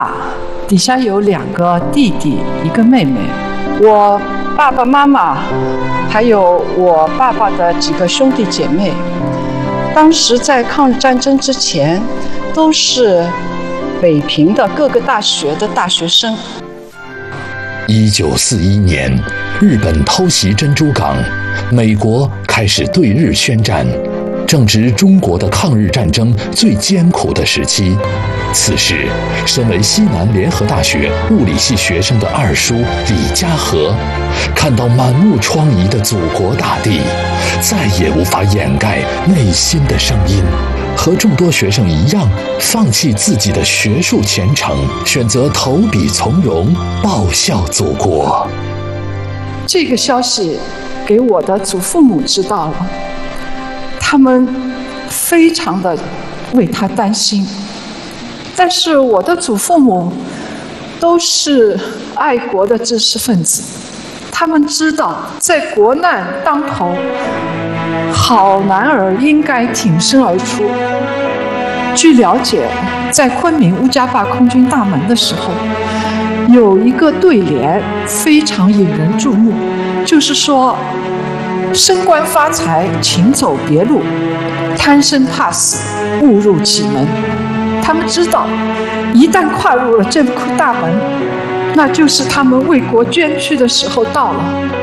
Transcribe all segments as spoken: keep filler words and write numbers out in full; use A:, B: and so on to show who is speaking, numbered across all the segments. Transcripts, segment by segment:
A: 底下有两个弟弟，一个妹妹。我爸爸妈妈，还有我爸爸的几个兄弟姐妹，当时在抗日战争之前，都是北平的各个大学的大学生。
B: 一九四一年，日本偷袭珍珠港，美国开始对日宣战，正值中国的抗日战争最艰苦的时期。此时，身为西南联合大学物理系学生的二叔李家和，看到满目疮痍的祖国大地，再也无法掩盖内心的声音，和众多学生一样，放弃自己的学术前程，选择投笔从戎，报效祖国。
A: 这个消息给我的祖父母知道了，他们非常的为他担心。但是我的祖父母都是爱国的知识分子，他们知道在国难当头，好男儿应该挺身而出。据了解，在昆明乌家坝空军大门的时候，有一个对联非常引人注目，就是说升官发财请走别路，贪生怕死误入己门。他们知道，一旦跨入了这库大门，那就是他们为国捐躯的时候到了。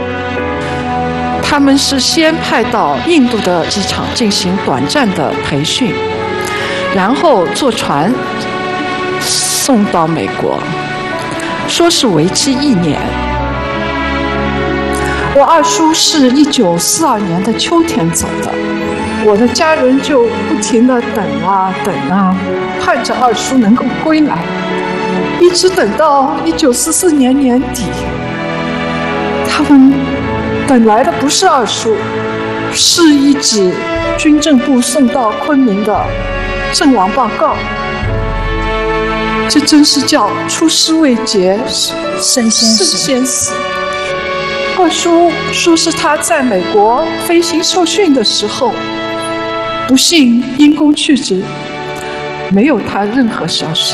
A: 他们是先派到印度的机场进行短暂的培训，然后坐船送到美国，说是为期一年。我二叔是一九四二年的秋天走的，我的家人就不停地等啊等啊，盼着二叔能够归来，一直等到一九四四年年底，他们等来的不是二叔，是一纸军政部送到昆明的阵亡报告。这真是叫出师未捷
C: 身先死。
A: 身先死。二叔说是他在美国飞行受训的时候，不幸因公去职，没有他任何消息。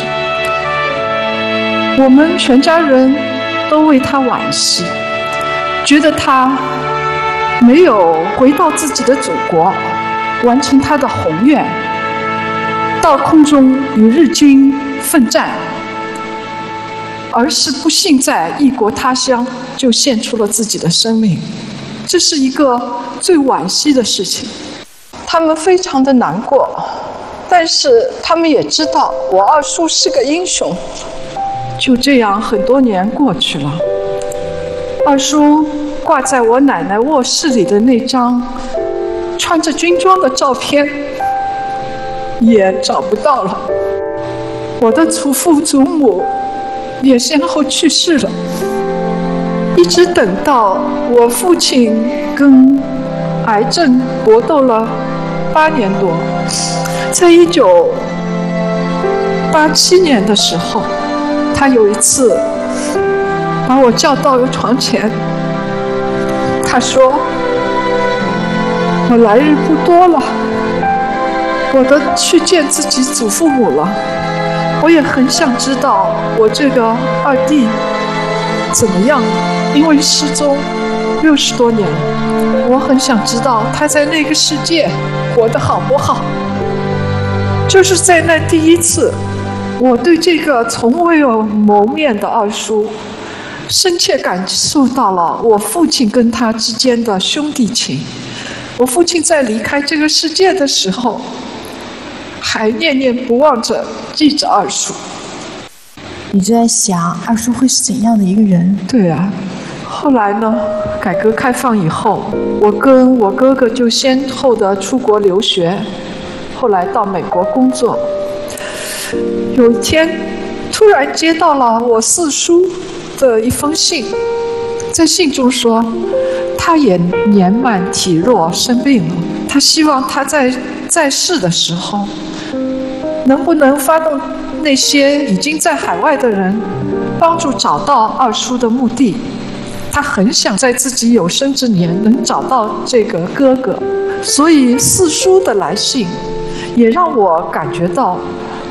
A: 我们全家人都为他惋惜，觉得他没有回到自己的祖国，完成他的宏愿，到空中与日军奋战，而是不幸在异国他乡就献出了自己的生命，这是一个最惋惜的事情。他们非常的难过，但是他们也知道我二叔是个英雄。就这样很多年过去了，二叔挂在我奶奶卧室里的那张穿着军装的照片也找不到了，我的祖父祖母也先后去世了，一直等到我父亲跟癌症搏斗了八年多，在一九八七年的时候，他有一次把我叫到床前，他说：“我来日不多了，我都去见自己祖父母了。我也很想知道我这个二弟怎么样了，因为失踪六十多年，我很想知道他在那个世界活得好不好。”就是在那第一次，我对这个从未有谋面的二叔，深切感受到了我父亲跟他之间的兄弟情。我父亲在离开这个世界的时候，还念念不忘着记着二叔。
C: 你就在想二叔会是怎样的一个人？
A: 对啊，后来呢，改革开放以后，我跟我哥哥就先后的出国留学，后来到美国工作。有一天，突然接到了我四叔的一封信，在信中说，他也年迈体弱生病了，他希望他在在世的时候，能不能发动那些已经在海外的人，帮助找到二叔的墓地。他很想在自己有生之年能找到这个哥哥，所以四叔的来信也让我感觉到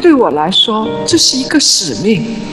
A: 对我来说，这是一个使命。